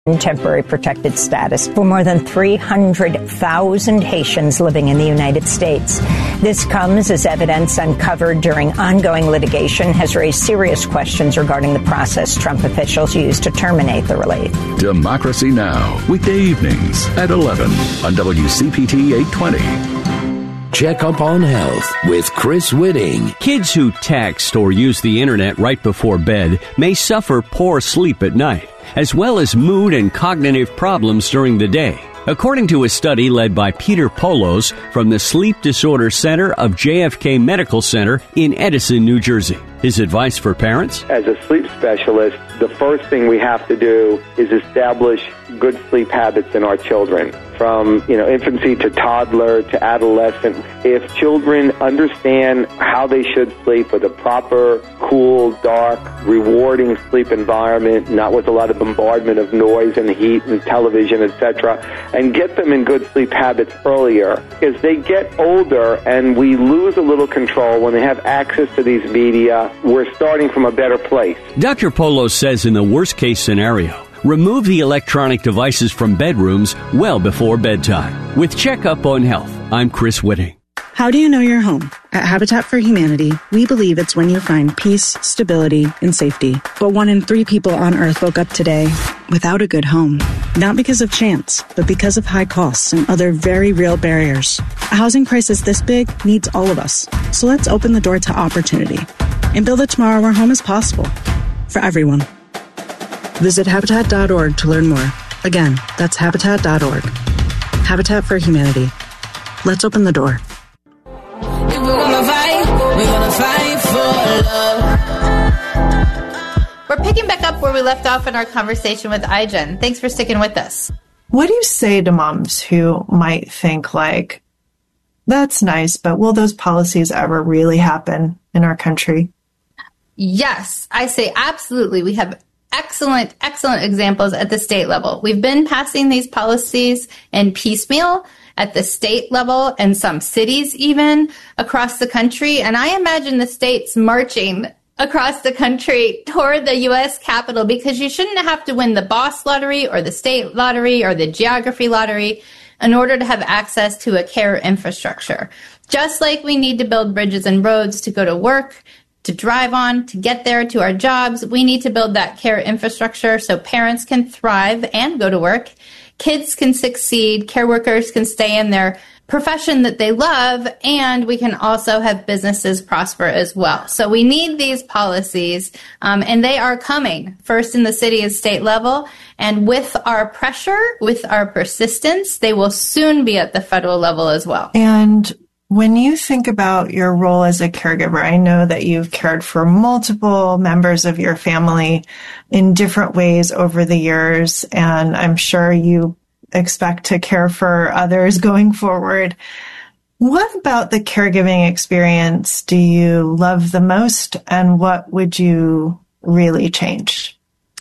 temporary protected status for more than 300,000 Haitians living in the United States. This comes as evidence uncovered during ongoing litigation has raised serious questions regarding the process Trump officials used to terminate the relief. Democracy Now! Weekday evenings at 11 on WCPT 820. Check up on health with Chris Whitting. Kids who text or use the internet right before bed may suffer poor sleep at night, as well as mood and cognitive problems during the day. According to a study led by Peter Polos from the Sleep Disorder Center of JFK Medical Center in Edison, New Jersey. His advice for parents? As a sleep specialist, the first thing we have to do is establish good sleep habits in our children. From, infancy to toddler to adolescent. If children understand how they should sleep with a proper, cool, dark, rewarding sleep environment, not with a lot of bombardment of noise and heat and television, etc., and get them in good sleep habits earlier, as they get older and we lose a little control when they have access to these media, we're starting from a better place. Dr. Polo says in the worst-case scenario, remove the electronic devices from bedrooms well before bedtime. With Checkup on Health, I'm Chris Whitting. How do you know you're home? At Habitat for Humanity, we believe it's when you find peace, stability, and safety. But 1 in 3 people on Earth woke up today without a good home. Not because of chance, but because of high costs and other very real barriers. A housing crisis this big needs all of us. So let's open the door to opportunity and build a tomorrow where home is possible for everyone. Visit Habitat.org to learn more. Again, that's Habitat.org. Habitat for Humanity. Let's open the door. If we're gonna fight for love. We're picking back up where we left off in our conversation with iGen. Thanks for sticking with us. What do you say to moms who might think like, that's nice, but will those policies ever really happen in our country? Yes, I say absolutely. We have excellent examples at the state level. We've been passing these policies in piecemeal at the state level and some cities even across the country. And I imagine the states marching across the country toward the U.S. Capitol, because you shouldn't have to win the boss lottery or the state lottery or the geography lottery in order to have access to a care infrastructure. Just like we need to build bridges and roads to go to work, to drive on, to get there to our jobs, we need to build that care infrastructure so parents can thrive and go to work, kids can succeed, care workers can stay in their profession that they love, and we can also have businesses prosper as well. So we need these policies, and they are coming, first in the city and state level, and with our pressure, with our persistence, they will soon be at the federal level as well. And when you think about your role as a caregiver, I know that you've cared for multiple members of your family in different ways over the years, and I'm sure you expect to care for others going forward. What about the caregiving experience do you love the most, and what would you really change?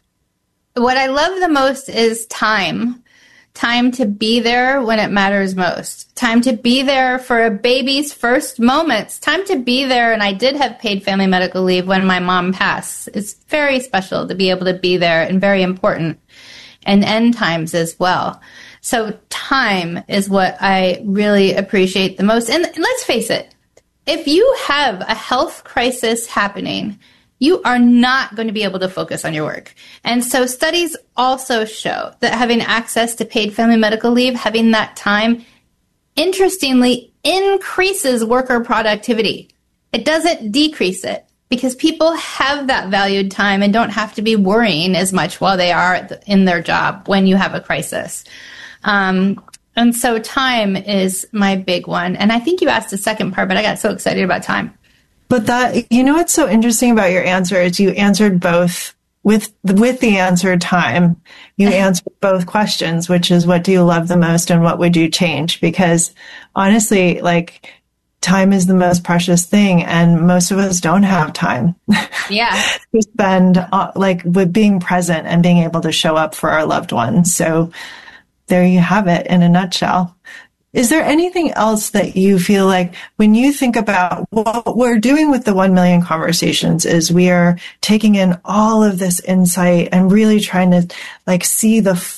What I love the most is time. Time to be there when it matters most. Time to be there for a baby's first moments. Time to be there. And I did have paid family medical leave when my mom passed. It's very special to be able to be there and very important. And end times as well. So time is what I really appreciate the most. And let's face it, if you have a health crisis happening, you are not going to be able to focus on your work. And so studies also show that having access to paid family medical leave, having that time, interestingly, increases worker productivity. It doesn't decrease it, because people have that valued time and don't have to be worrying as much while they are in their job when you have a crisis. And so time is my big one. And I think you asked the second part, but I got so excited about time. But that, what's so interesting about your answer is you answered both with the answer time. You answered both questions, which is what do you love the most and what would you change? Because honestly, time is the most precious thing, and most of us don't have time. Yeah. To spend with being present and being able to show up for our loved ones. So there you have it in a nutshell. Is there anything else that you feel like when you think about what we're doing with the 1 million conversations is we are taking in all of this insight and really trying to like see the